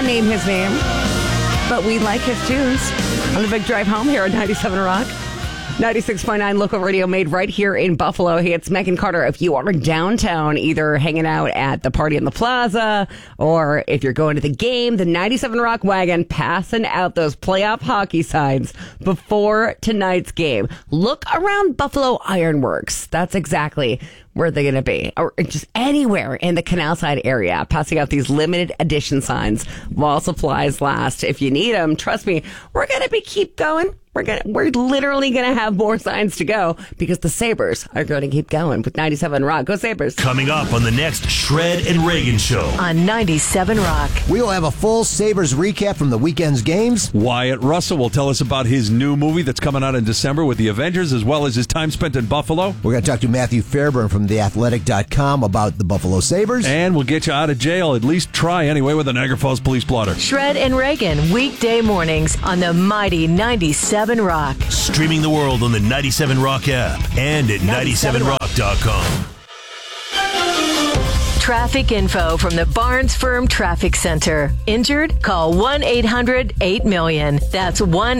not name his name, but we like his tunes. On the big drive home here at 97 Rock. 96.9 local radio made right here in Buffalo. Hey, it's Megan Carter. If you are downtown, either hanging out at the party in the plaza, or if you're going to the game, the 97 Rock wagon passing out those playoff hockey signs before tonight's game. Look around Buffalo Ironworks. That's exactly where they're going to be, or just anywhere in the Canal Side area, passing out these limited edition signs while supplies last. If you need them, trust me, we're going to keep going. We're literally going to have more signs to go because the Sabres are going to keep going with 97 Rock. Go Sabres. Coming up on the next Shred and Reagan Show on 97 Rock. We will have a full Sabres recap from the weekend's games. Wyatt Russell will tell us about his new movie that's coming out in December with the Avengers, as well as his time spent in Buffalo. We're going to talk to Matthew Fairburn from theathletic.com about the Buffalo Sabres. And we'll get you out of jail, at least try anyway, with a Niagara Falls police blotter. Shred and Reagan, weekday mornings on the mighty 97 Rock. Streaming the world on the 97 Rock app and at 97rock.com. Traffic info from the Barnes Firm Traffic Center. Injured? Call 1-800-8-million. That's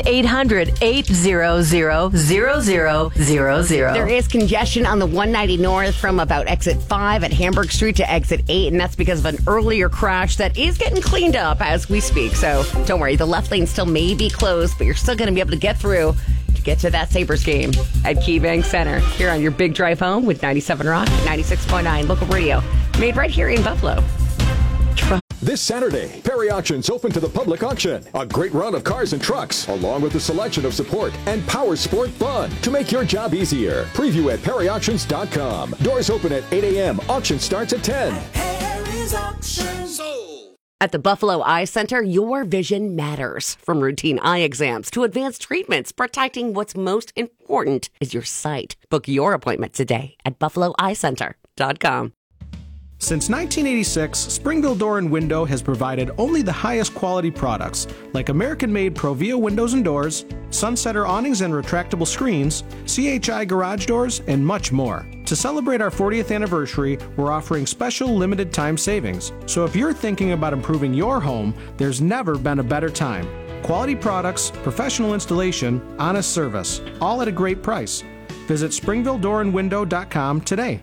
1-800-800-0000. There is congestion on the 190 North from about exit 5 at Hamburg Street to exit 8, and that's because of an earlier crash that is getting cleaned up as we speak. So don't worry, the left lane still may be closed, but you're still going to be able to get through to get to that Sabres game at KeyBank Center. Here on your big drive home with 97 Rock, 96.9 local radio. Made right here in Buffalo. This Saturday, Perry Auctions open to the public auction. A great run of cars and trucks, along with a selection of support and power sport fun to make your job easier. Preview at perryauctions.com. Doors open at 8 a.m. Auction starts at 10. Perry's Auctions. At the Buffalo Eye Center, your vision matters. From routine eye exams to advanced treatments, protecting what's most important is your sight. Book your appointment today at buffaloeyecenter.com. Since 1986, Springville Door and Window has provided only the highest quality products, like American-made Provia windows and doors, Sunsetter awnings and retractable screens, CHI garage doors, and much more. To celebrate our 40th anniversary, we're offering special limited time savings. So if you're thinking about improving your home, there's never been a better time. Quality products, professional installation, honest service, all at a great price. Visit SpringvilleDoorandWindow.com today.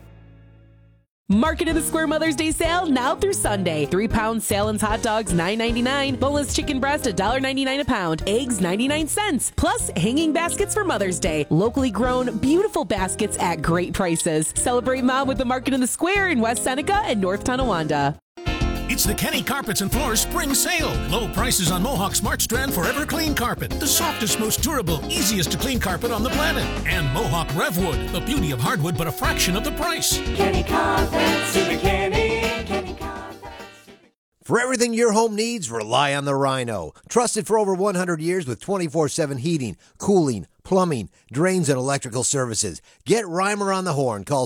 Market in the Square Mother's Day sale now through Sunday. 3-pound Salins hot dogs $9.99. Boneless chicken breast $1.99 a pound. Eggs 99 cents. Plus hanging baskets for Mother's Day. Locally grown, beautiful baskets at great prices. Celebrate Mom with the Market in the Square in West Seneca and North Tonawanda. It's the Kenny Carpets and Floors Spring Sale. Low prices on Mohawk Smart Strand Forever Clean Carpet. The softest, most durable, easiest to clean carpet on the planet. And Mohawk Revwood. The beauty of hardwood, but a fraction of the price. Kenny Carpets to the Kenny Carpets. For everything your home needs, rely on the Rhino. Trusted for over 100 years with 24/7 heating, cooling, plumbing, drains, and electrical services. Get Reimer on the horn. Call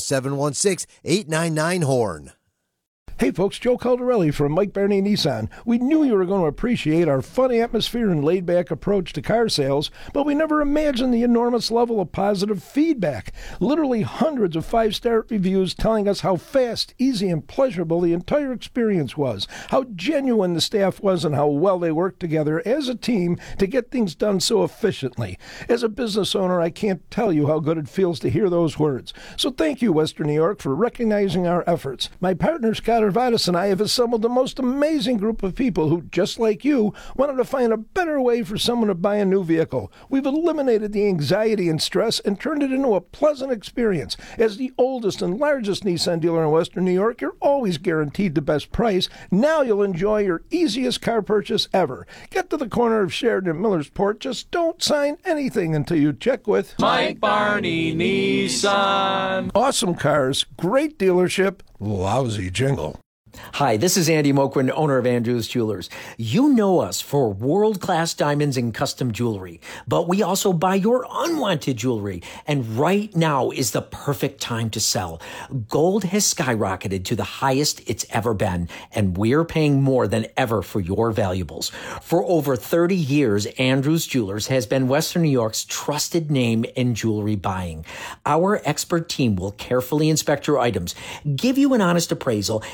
716-899-HORN. Hey folks, Joe Caldarelli from Mike Barney Nissan. We knew you were going to appreciate our fun atmosphere and laid-back approach to car sales, but we never imagined the enormous level of positive feedback. Literally hundreds of 5-star reviews telling us how fast, easy, and pleasurable the entire experience was, how genuine the staff was, and how well they worked together as a team to get things done so efficiently. As a business owner, I can't tell you how good it feels to hear those words. So thank you, Western New York, for recognizing our efforts. My partner, Scott Arvadas, and I have assembled the most amazing group of people who, just like you, wanted to find a better way for someone to buy a new vehicle. We've eliminated the anxiety and stress and turned it into a pleasant experience. As the oldest and largest Nissan dealer in Western New York, you're always guaranteed the best price. Now you'll enjoy your easiest car purchase ever. Get to the corner of Sheridan and Millersport. Just don't sign anything until you check with Mike Barney Nissan. Awesome cars, great dealership, lousy jingle. Hi, this is Andy Moquin, owner of Andrews Jewelers. You know us for world-class diamonds and custom jewelry, but we also buy your unwanted jewelry. And right now is the perfect time to sell. Gold has skyrocketed to the highest it's ever been, and we're paying more than ever for your valuables. For over 30 years, Andrews Jewelers has been Western New York's trusted name in jewelry buying. Our expert team will carefully inspect your items, give you an honest appraisal, and pay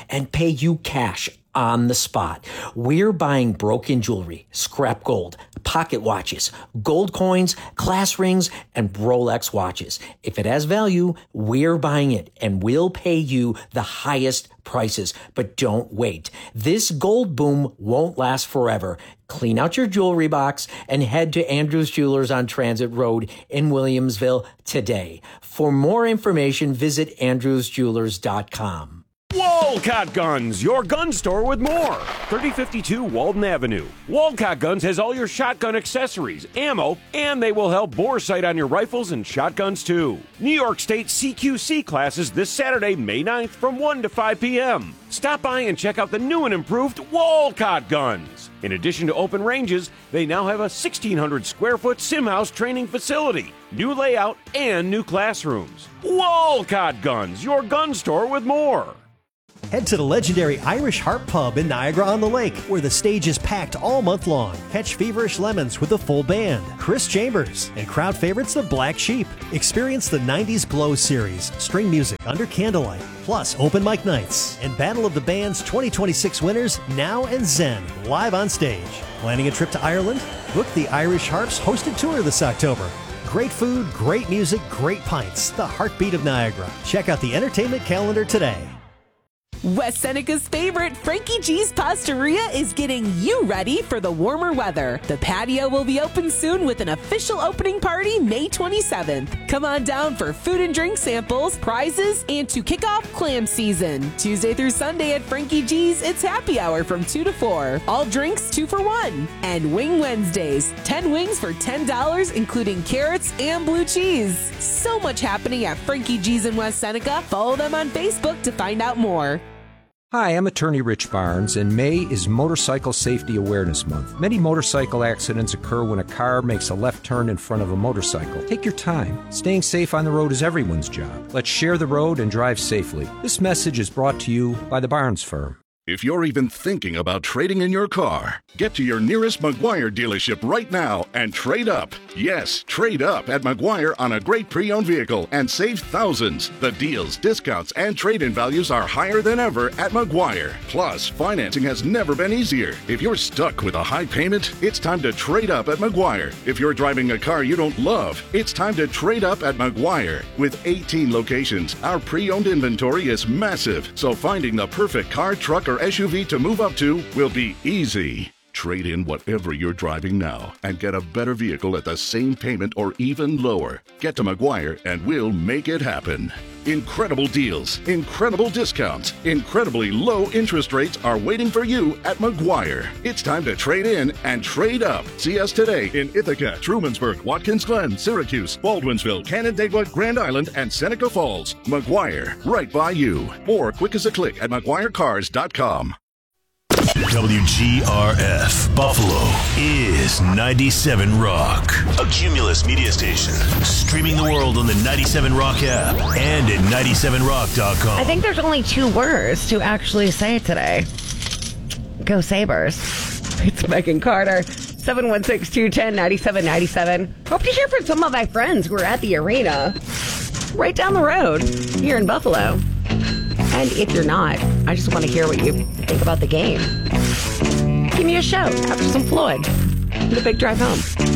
you cash on the spot. We're buying broken jewelry, scrap gold, pocket watches, gold coins, class rings, and Rolex watches. If it has value, we're buying it, and we'll pay you the highest prices. But don't wait. This gold boom won't last forever. Clean out your jewelry box and head to Andrews Jewelers on Transit Road in Williamsville today. For more information, visit andrewsjewelers.com. Walcott Guns, your gun store with more. 3052 Walden Avenue. Walcott Guns has all your shotgun accessories, ammo, and they will help bore sight on your rifles and shotguns too. New York State CQC classes this Saturday, May 9th from 1 to 5 p.m. Stop by and check out the new and improved Walcott Guns. In addition to open ranges, they now have a 1,600 square foot sim house training facility, new layout, and new classrooms. Walcott Guns, your gun store with more. Head to the legendary Irish Harp Pub in Niagara-on-the-Lake, where the stage is packed all month long. Catch Feverish Lemons with a full band, Chris Chambers, and crowd favorites the Black Sheep. Experience the 90s Glow series, string music under candlelight, plus open mic nights, and Battle of the Bands 2026 winners Now and Zen live on stage. Planning a trip to Ireland? Book the Irish Harps hosted tour this October. Great food, great music, great pints. The heartbeat of Niagara. Check out the entertainment calendar today. West Seneca's favorite, Frankie G's Pastaria, is getting you ready for the warmer weather. The patio will be open soon with an official opening party May 27th. Come on down for food and drink samples, prizes, and to kick off clam season. Tuesday through Sunday at Frankie G's, it's happy hour from 2 to 4. All drinks 2 for $1. And Wing Wednesdays, 10 wings for $10, including carrots and blue cheese. So much happening at Frankie G's in West Seneca. Follow them on Facebook to find out more. Hi, I'm attorney Rich Barnes, and May is Motorcycle Safety Awareness Month. Many motorcycle accidents occur when a car makes a left turn in front of a motorcycle. Take your time. Staying safe on the road is everyone's job. Let's share the road and drive safely. This message is brought to you by the Barnes Firm. If you're even thinking about trading in your car, get to your nearest Maguire dealership right now and trade up. Yes, trade up at Maguire on a great pre-owned vehicle and save thousands. The deals, discounts, and trade-in values are higher than ever at Maguire. Plus, financing has never been easier. If you're stuck with a high payment, it's time to trade up at Maguire. If you're driving a car you don't love, it's time to trade up at Maguire. With 18 locations, our pre-owned inventory is massive, so finding the perfect car, truck, or SUV to move up to will be easy. Trade in whatever you're driving now and get a better vehicle at the same payment or even lower. Get to Maguire and we'll make it happen. Incredible deals, incredible discounts, incredibly low interest rates are waiting for you at Maguire. It's time to trade in and trade up. See us today in Ithaca, Trumansburg, Watkins Glen, Syracuse, Baldwinsville, Canandaigua, Grand Island, and Seneca Falls. Maguire, right by you. Or quick as a click at MaguireCars.com. WGRF Buffalo is 97 Rock, a Cumulus media station. Streaming the world on the 97 Rock app and at 97rock.com. I think there's only 2 words to actually say today. Go Sabres. It's Megan Carter. 716-210-9797. Hope to hear from some of my friends who are at the arena right down the road here in Buffalo. And if you're not, I just want to hear what you think about the game. Give me a shout after some Floyd. The big drive home.